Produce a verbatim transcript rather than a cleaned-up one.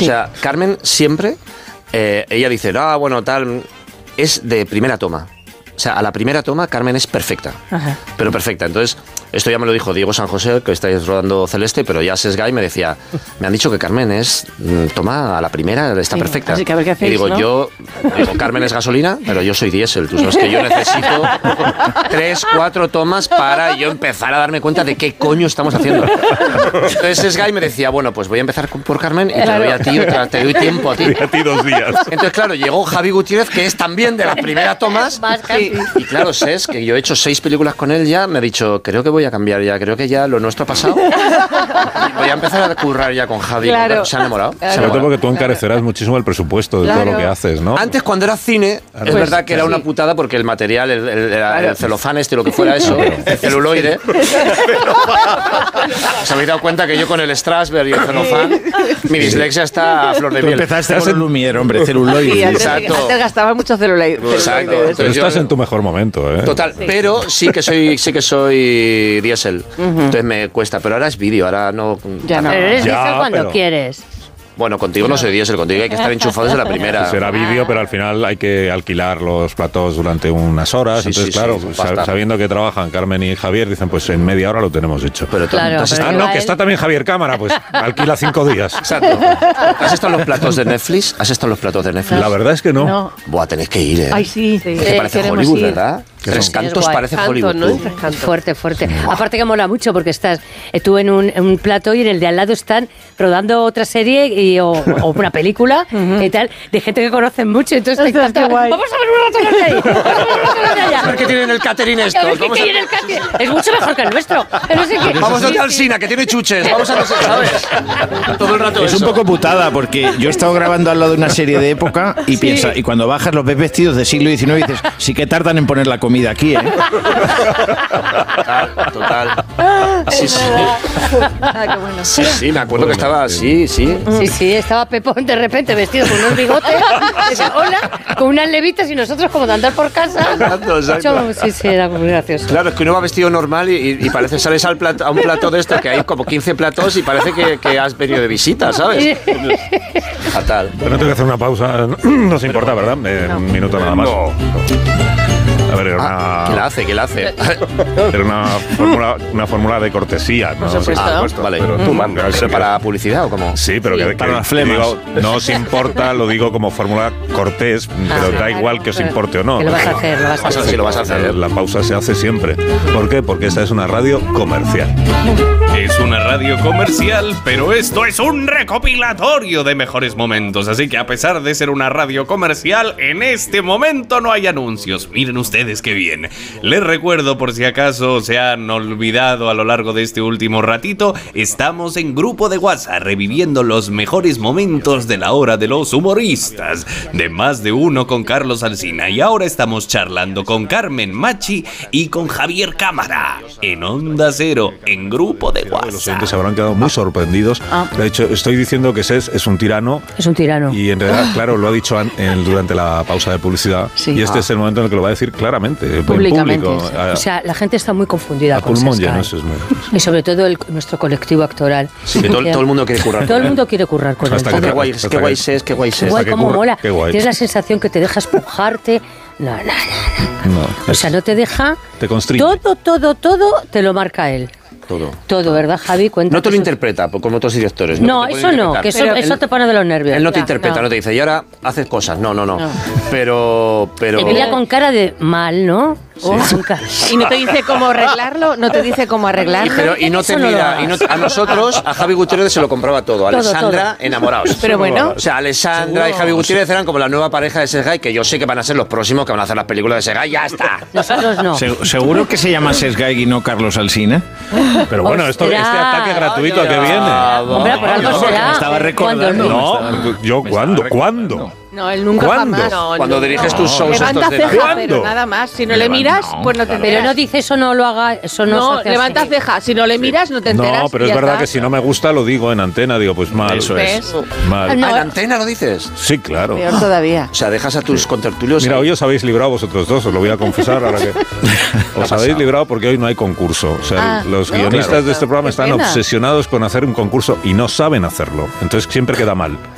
Sí. O sea, Carmen siempre, eh, ella dice, ah, bueno, tal, es de primera toma. O sea, a la primera toma Carmen es perfecta, Ajá. pero perfecta. Entonces, esto ya me lo dijo Diego San José, que estáis rodando Celeste, pero ya Sesgay me decía, me han dicho que Carmen es, toma, a la primera está Sí, perfecta. así que a ver qué hacéis, y digo, ¿no? yo, digo, Carmen es gasolina, pero yo soy diésel. Tú sabes que yo necesito tres, cuatro tomas para yo empezar a darme cuenta de qué coño estamos haciendo. Entonces Sesgay me decía, bueno, pues voy a empezar por Carmen y te doy a ti otra, te doy tiempo a ti. A ti dos días. Entonces, claro, llegó Javi Gutiérrez, que es también de las primeras tomas. Más casi. Y claro, Ses, que yo he hecho seis películas con él ya, me ha dicho, creo que voy a cambiar ya, creo que ya lo nuestro ha pasado. Y voy a empezar a currar ya con Javi. Claro. Se ha enamorado. Claro. Sobre todo porque tú encarecerás mucerísimo el presupuesto de Claro. todo lo que haces, ¿no? Antes, cuando era cine, es Pues, verdad que era sí. una putada porque el material, el, el, el, Claro. el celofán este, lo que fuera eso, el celuloide. ¿Os habéis dado cuenta que yo con el Strasberg y el celofán, mi dislexia está a flor de Tú miel? empezaste con el Lumière, hombre, celuloide. Sí, antes, Exacto. antes gastaba mucho celuloide. Exacto. celuloide. Pero yo- estás en tu mejor momento, ¿eh? Total, pero sí que soy sí que soy diésel. Entonces me cuesta, pero ahora es vídeo, ahora no. Ya no. Pero eres Ya, diésel cuando pero- quieres. Bueno, contigo no soy diésel, contigo hay que estar enchufado desde la primera. Será vídeo, pero al final hay que alquilar los platós durante unas horas. Sí, Entonces, sí, claro, sí, sab- basta. sabiendo que trabajan Carmen y Javier, dicen, pues en media hora lo tenemos hecho. Pero tú- Claro, tú has pero- Ah, estado- no, a que él- está también Javier Cámara, pues alquila cinco días. Exacto. ¿Has estado en los platos de Netflix? ¿Has estado en los platos de Netflix? La verdad es que no. No. Buah, tenéis que ir, ¿eh? Ay, sí. Es que Eh, parece queremos Hollywood, ir. ¿verdad? Tres son? cantos Es guay. parece Cantos, Hollywood. ¿no? tú. Tres cantos. Fuerte, fuerte. Aparte que mola mucho porque estás eh, tú en un, en un plato y en el de al lado están rodando otra serie y, o, o una película y tal, de gente que conocen mucho. Entonces te Ostras, encanta. qué guay. Vamos a ver un rato de ahí. Vamos a ver un rato de allá. A ver qué tienen el catering A ver estos. qué Vamos a, tiene el catering. Es mucho mejor que el nuestro. No sé qué. vamos a Sí, ir al sí. Sina, que tiene chuches. Vamos a no sé, ¿sabes? Todo el rato Es eso. un poco putada porque yo he estado grabando al lado de una serie de época y piensa, y cuando bajas los ves vestidos del siglo diecinueve y dices, sí que tardan en poner la comida aquí, ¿eh? Total, total. Sí, sí. Ah, qué bueno. Sí, sí, me acuerdo que estaba así, sí. Sí, sí, estaba Pepón de repente vestido con unos bigotes, decía, hola, con unas levitas y nosotros como de andar por casa. Exacto, exacto. Sí, sí, era muy gracioso. Claro, es que uno va vestido normal y, y- y parece sales al plato, a un plato de esto que hay como quince platos y parece que, que has venido de visita, ¿sabes? Fatal. Bueno, tengo que hacer una pausa. No se importa, ¿verdad? Eh, Un minuto nada más. No. A ver, era Ah, una, ¿Qué la hace? ¿Qué la hace? era una fórmula, una fórmula de cortesía, ¿no? supuesto. Sí, Ah, vale. Pero tú manda. ¿Pero para publicidad o cómo? Sí, pero Sí. que, que- Para las que flemas. digo, no os importa, lo digo como fórmula cortés, pero da igual que os importe o no. Que lo vas a hacer, lo vas a Vas a- hacer. sí, lo vas a hacer. La pausa se hace siempre. ¿Por qué? Porque esta es una radio comercial. Es una radio comercial, pero esto es un recopilatorio de mejores momentos. Así que a pesar de ser una radio comercial, en este momento no hay anuncios. Miren ustedes qué bien. Les recuerdo, por si acaso se han olvidado a lo largo de este último ratito, estamos en grupo de WhatsApp reviviendo los mejores momentos de la hora de los humoristas. De más de uno con Carlos Alsina. Y ahora estamos charlando con Carmen Machi y con Javier Cámara. En Onda Cero, en grupo de Los WhatsApp. oyentes se habrán quedado muy sorprendidos. Ah. De hecho, estoy diciendo que Ses es un tirano. Es un tirano. Y en realidad, claro, lo ha dicho an- en- durante la pausa de publicidad. Sí. Y este Ah. es el momento en el que lo va a decir claramente, en Públicamente, público. sí. A, O sea, la gente está muy confundida a con pulmón Sesgay. lleno, eso es muy... Y sobre todo el- nuestro colectivo actoral. Sí, que todo, todo el mundo quiere currar. Todo el mundo quiere currar con él. Hasta que Qué te- guay, hasta qué que- guay es, qué guay es. Qué guay, que cómo curra- mola. qué guay. Tienes la sensación que te deja espujarte. No, no, no, no. No, O es- sea, no te deja. te constriñe. Todo, todo, todo te lo marca él. Todo. Todo, ¿verdad, Javi? Cuenta No te lo que eso- interpreta pues, como otros directores. No, te puede eso no, interpretar. que eso, Pero eso él, te pone de los nervios. él no te Ya, interpreta, no. no. te dice, y ahora haces cosas. No, no, no. No. Pero, pero. Te mira con cara de mal, ¿no? Oh, con cara- Y no te dice cómo arreglarlo, no te dice cómo Y, arreglarlo. pero, y no te Eso no lo mira, y hagas. no- a nosotros, a Javi Gutiérrez se lo compraba todo. A Todo, Alessandra, todo. enamorados. Pero bueno. O sea, Alessandra y Javi Gutiérrez eran como la nueva pareja de Sesgay, que yo sé que van a ser los próximos que van a hacer las películas de Sesgay. ¡Ya está! Nosotros no. Se- ¿Seguro que se llama Sesgay y no Carlos Alsina? Pero bueno, esto, este Ostras. ataque gratuito que viene. Hombre, por algo No, será. me estaba recordando. Cuando- No, yo, ¿cuándo? ¿Cuándo? No, él nunca ¿Cuándo? jamás. No, Cuando no, diriges no. tus shows Levanta estos de ceja, ¿Cuándo? pero nada más. Si no le Levanta- miras, no, pues no te claro. Pero enteras. no dice eso, no lo haga, eso no, se No, hace levanta así. ceja. Si no le miras, no te enteras. No, pero y es ya verdad está. que si no me gusta lo digo en antena, digo, pues mal. Eso es. Mal. Ah, No. ¿en antena lo dices? Sí, claro. Peor todavía. O sea, dejas a tus contertulios. Mira, ahí. hoy os habéis librado vosotros dos, os lo voy a confesar ahora que... Os habéis librado porque hoy no hay concurso. O sea, Ah, los no, guionistas claro. de este programa Qué están pena. obsesionados con hacer un concurso y no saben hacerlo. Entonces siempre queda mal.